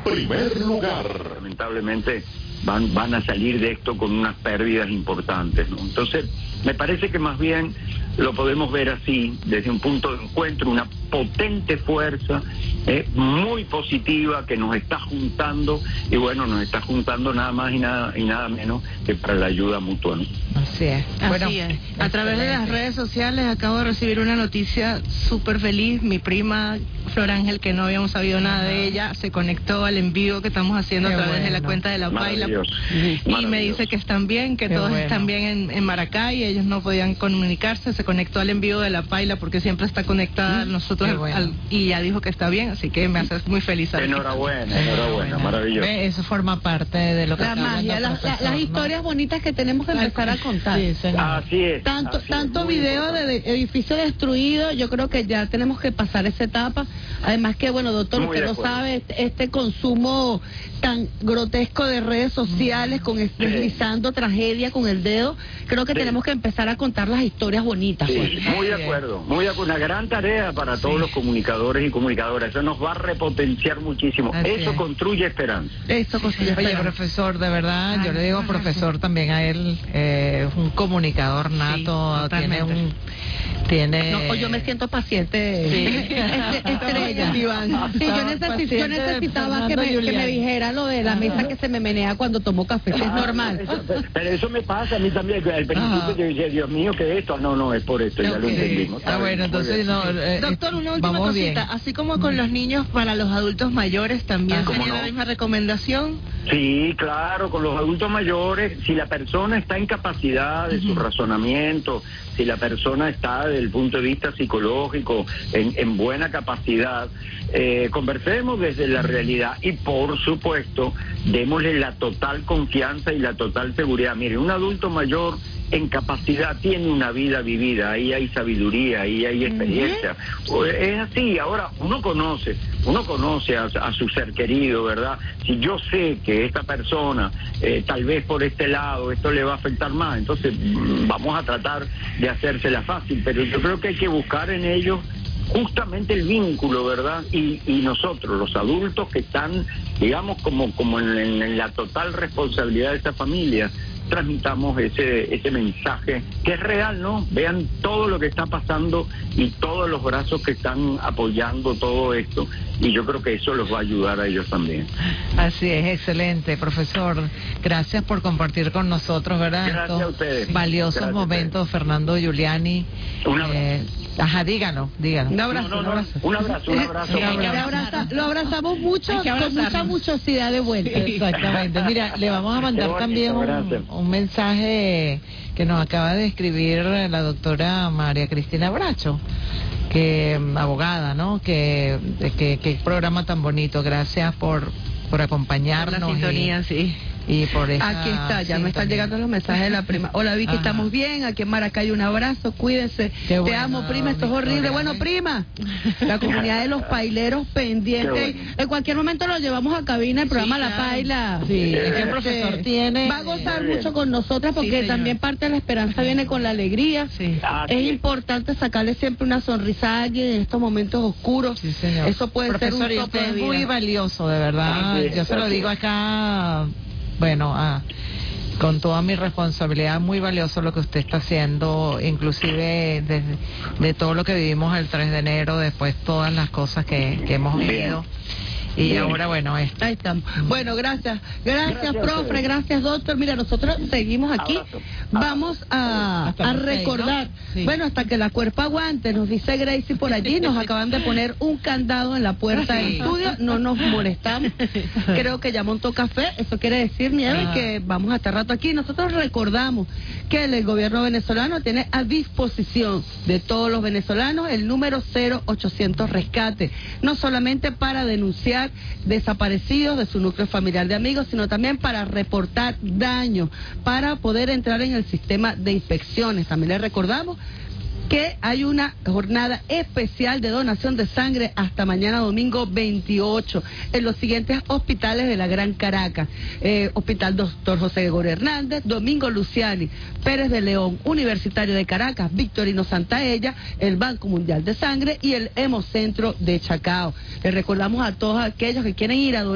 primer lugar. Lamentablemente van a salir de esto con unas pérdidas importantes, ¿no? Entonces, me parece que más bien lo podemos ver así, desde un punto de encuentro, una potente fuerza muy positiva que nos está juntando, y bueno, nos está juntando nada más y nada menos que para la ayuda mutua, ¿no? Así es. Así es. A través de las redes sociales acabo de recibir una noticia súper feliz. Mi prima Flor Ángel, que no habíamos sabido nada de ella, se conectó al envío que estamos haciendo a través de la cuenta de La Paila. Y me dice que están bien, que todos están bien en Maracay. Ellos no podían comunicarse, se conectó al envío de La Paila porque siempre está conectada a nosotros y ya dijo que está bien, así que me haces muy feliz. Enhorabuena, maravilloso. Eso forma parte de lo que la magia, las historias bonitas que tenemos que empezar a contar. Sí, así es. Tanto video de edificio destruido, yo creo que ya tenemos que pasar esa etapa. Además que, bueno, doctor, usted lo sabe, este consumo tan grotesco de redes sociales, con deslizando tragedia con el dedo, creo que tenemos que empezar a contar las historias bonitas. Sí, muy de acuerdo, una gran tarea para todos los comunicadores y comunicadoras. Eso nos va a repotenciar muchísimo. Eso construye esperanza. Oye, profesor, de verdad, yo le digo profesor también a él, es un comunicador nato, tiene... No, yo me siento paciente, estrella. Sí, yo necesitaba que me dijera lo de la mesa que se me menea cuando tomo café, es normal. Pero eso me pasa a mí también, al principio yo decía, Dios mío, ¿qué es esto? No, es por esto, ya lo entendimos. Bueno, entonces doctor, una última cosita, bien. Así como con los niños, para los adultos mayores también sería la misma recomendación. Sí, claro, con los adultos mayores, si la persona está en capacidad de su razonamiento, si la persona está desde el punto de vista psicológico en buena capacidad, conversemos desde la realidad y por supuesto démosle la total confianza y la total seguridad. Mire, un adulto mayor en capacidad tiene una vida vivida, ahí hay sabiduría, ahí hay experiencia. Es así. Ahora uno conoce a su ser querido, ¿verdad? Si yo sé que esta persona tal vez por este lado esto le va a afectar más, entonces vamos a tratar de hacérsela fácil, pero yo creo que hay que buscar en ellos justamente el vínculo, ¿verdad? Y nosotros, los adultos que están, digamos, como en la total responsabilidad de esta familia, transmitamos ese mensaje que es real, ¿no? Vean todo lo que está pasando y todos los brazos que están apoyando todo esto, y yo creo que eso los va a ayudar a ellos también. Así es, excelente, profesor. Gracias por compartir con nosotros, ¿verdad? Gracias a ustedes. Valiosos momentos, Fernando Giuliani. Díganos. Un abrazo. Un abrazo. Lo abrazamos mucho, con mucha muchosidad de vuelta. Exactamente. Mira, le vamos a mandar también un mensaje que nos acaba de escribir la doctora María Cristina Bracho, que abogada, ¿no? Que programa tan bonito. Gracias por acompañarnos. Por la sintonía, y por esa... Aquí está, ya me están llegando los mensajes de la prima. Hola Vicky, estamos bien, aquí en Maracay un abrazo, cuídense. Te amo, prima, esto es horrible. Bueno, prima, la comunidad de los paileros pendientes. En cualquier momento lo llevamos a cabina, el programa La Paila. Sí, es que el profesor va a gozar mucho con nosotras, porque también parte de la esperanza viene con la alegría. Es importante sacarle siempre una sonrisa a alguien en estos momentos oscuros. Sí, señor. Eso puede ser un tope de vida. Es muy valioso, de verdad. Yo se lo digo acá... con toda mi responsabilidad, muy valioso lo que usted está haciendo, inclusive de todo lo que vivimos el 3 de enero, después todas las cosas que hemos vivido. Y ahora, bueno, ahí estamos. Bueno, gracias, profe, gracias, doctor. Mira, nosotros seguimos aquí. Vamos a recordar, bueno, hasta que la cuerpa aguante, nos dice Gracie por allí, nos acaban de poner un candado en la puerta del estudio, no nos molestamos. Creo que ya montó café, eso quiere decir, Nieve, que vamos a estar rato aquí. Nosotros recordamos que el gobierno venezolano tiene a disposición de todos los venezolanos el número 0800 Rescate, no solamente para denunciar desaparecidos de su núcleo familiar de amigos, sino también para reportar daños, para poder entrar en el sistema de inspecciones. También les recordamos que hay una jornada especial de donación de sangre hasta mañana domingo 28 en los siguientes hospitales de la Gran Caracas: Hospital Doctor José Gregorio Hernández, Domingo Luciani, Pérez de León, Universitario de Caracas, Victorino Santaella, el Banco Mundial de Sangre y el Hemocentro de Chacao. Les recordamos a todos aquellos que quieren ir a donar